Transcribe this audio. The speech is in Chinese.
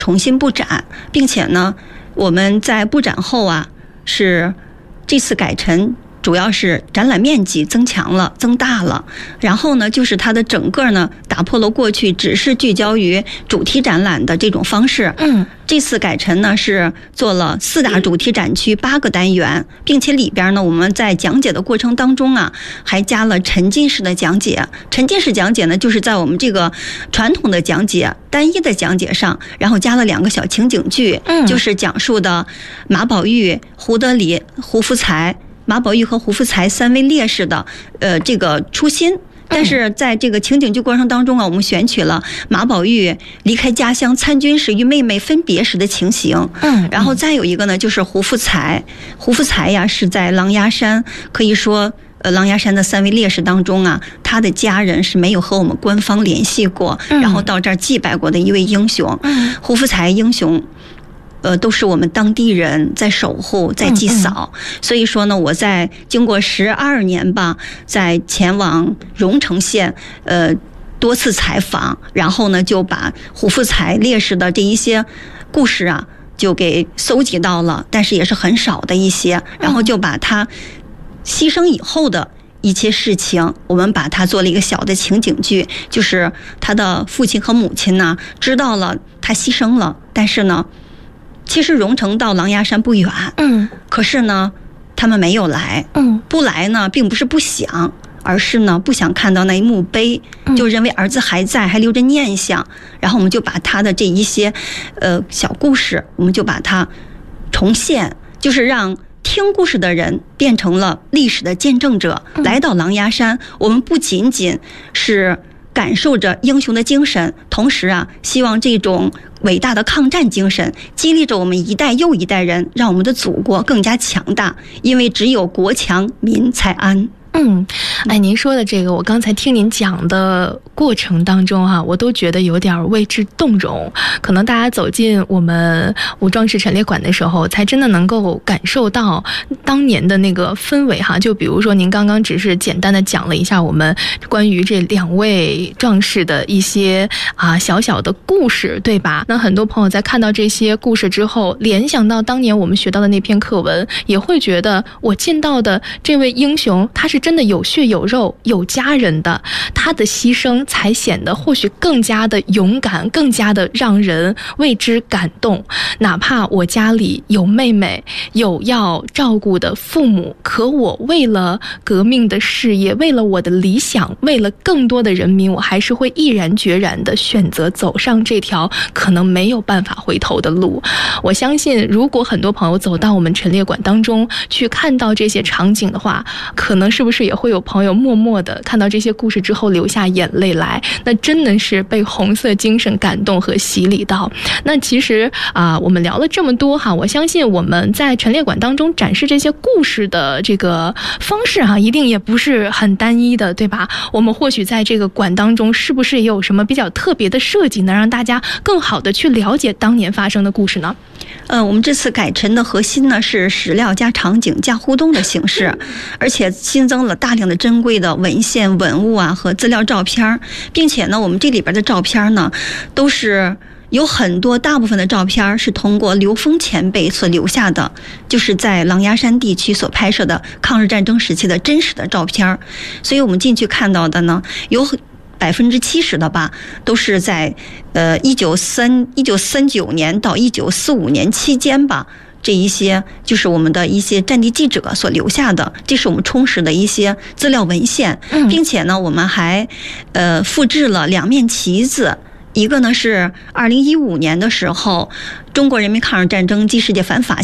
重新布展，并且呢，我们在布展后啊，是这次改陈主要是展览面积增强了、增大了，然后呢，就是它的整个呢打破了过去只是聚焦于主题展览的这种方式。这次改陈呢是做了4大主题展区8个单元，并且里边呢我们在讲解的过程当中啊，还加了沉浸式的讲解。沉浸式讲解呢，就是在我们这个传统的讲解、单一的讲解上，然后加了2个小情景剧，就是讲述的马宝玉、胡德里、胡福才。马宝玉和胡福才3位烈士的这个初心。但是在这个情景剧过程当中啊，我们选取了马宝玉离开家乡参军时与妹妹分别时的情形。然后再有一个呢，就是胡福才呀是在狼牙山，可以说狼牙山的3位烈士当中啊，他的家人是没有和我们官方联系过，然后到这儿祭拜过的一位英雄。胡福才英雄都是我们当地人在守护、在祭扫。所以说呢，我在经过12年吧，在前往荣成县多次采访，然后呢就把胡福才烈士的这一些故事啊就给搜集到了，但是也是很少的一些，然后就把他牺牲以后的一些事情，我们把它做了一个小的情景剧，就是他的父亲和母亲呢知道了他牺牲了，但是呢其实荣成到狼牙山不远，可是呢他们没有来，不来呢并不是不想，而是呢不想看到那一墓碑，就认为儿子还在，还留着念想。然后我们就把他的这一些小故事，我们就把它重现，就是让听故事的人变成了历史的见证者。来到狼牙山，我们不仅仅是感受着英雄的精神，同时啊，希望这种伟大的抗战精神激励着我们一代又一代人，让我们的祖国更加强大，因为只有国强民才安。 您说的这个，我刚才听您讲的过程当中哈，我都觉得有点为之动容。可能大家走进我们武装式陈列馆的时候，才真的能够感受到当年的那个氛围哈。就比如说您刚刚只是简单的讲了一下我们关于这2位壮士的一些小小的故事，对吧？那很多朋友在看到这些故事之后，联想到当年我们学到的那篇课文，也会觉得我见到的这位英雄，他是真的有血有肉有家人的，他的牺牲才显得或许更加的勇敢，更加的让人为之感动。哪怕我家里有妹妹，有要照顾的父母，可我为了革命的事业，为了我的理想，为了更多的人民，我还是会毅然决然的选择走上这条可能没有办法回头的路。我相信如果很多朋友走到我们陈列馆当中去看到这些场景的话，可能是不是也会有朋友默默的看到这些故事之后流下眼泪来，那真的是被红色精神感动和洗礼到。那其实我们聊了这么多哈，我相信我们在陈列馆当中展示这些故事的这个方式一定也不是很单一的，对吧？我们或许在这个馆当中是不是也有什么比较特别的设计，能让大家更好的去了解当年发生的故事呢？ 我们这次改陈的核心呢是史料加场景加互动的形式，而且新增了大量的珍贵的文献文物和资料照片，并且呢我们这里边的照片呢都是有很多大部分的照片是通过刘峰前辈所留下的，就是在狼牙山地区所拍摄的抗日战争时期的真实的照片，所以我们进去看到的呢有70%的吧，都是在1939年到1945年期间吧，这一些就是我们的一些战地记者所留下的，这是我们充实的一些资料文献，并且呢我们还复制了2面旗子。一个呢是2015年的时候，中国人民抗日战争暨世界反法